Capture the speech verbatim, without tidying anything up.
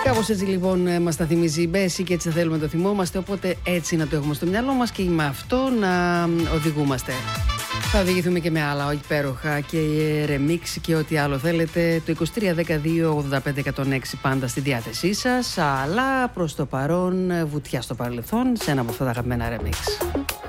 Κάπως έτσι λοιπόν μας τα θυμίζει η Μπέση και έτσι θα θέλουμε να το θυμόμαστε, οπότε έτσι να το έχουμε στο μυαλό μας και με αυτό να οδηγούμαστε. Θα οδηγηθούμε και με άλλα υπέροχα και ρεμίξ και ό,τι άλλο θέλετε. Το είκοσι τρία δεκαδύο ογδόντα πέντε εκατόν έξι πάντα στη διάθεσή σας, αλλά προς το παρόν βουτιά στο παρελθόν σε ένα από αυτά τα αγαπημένα ρεμίξ.